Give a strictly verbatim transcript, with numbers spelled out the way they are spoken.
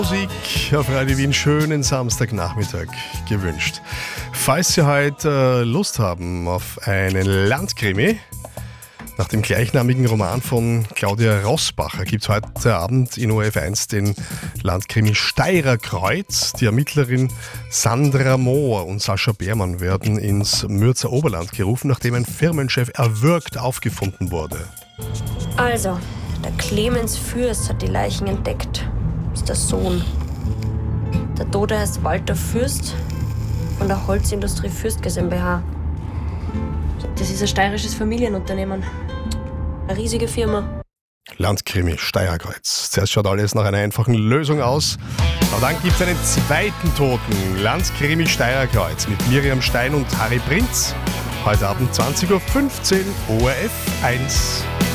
Musik auf Radio Wien, schönen Samstagnachmittag gewünscht. Falls Sie heute äh, Lust haben auf einen Landkrimi, nach dem gleichnamigen Roman von Claudia Rossbacher gibt es heute Abend in O R F eins den Landkrimi Steirer Kreuz. Die Ermittlerin Sandra Mohr und Sascha Beermann werden ins Mürzer Oberland gerufen, nachdem ein Firmenchef erwürgt aufgefunden wurde. Also, der Clemens Fürst hat die Leichen entdeckt. Das ist der Sohn. Der Tote heißt Walter Fürst von der Holzindustrie Fürst GmbH. Das ist ein steirisches Familienunternehmen. Eine riesige Firma. Landkrimi Steierkreuz. Zuerst schaut alles nach einer einfachen Lösung aus. Aber dann gibt es einen zweiten Toten. Landkrimi Steierkreuz mit Miriam Stein und Harry Prinz. Heute Abend zwanzig Uhr fünfzehn O R F eins.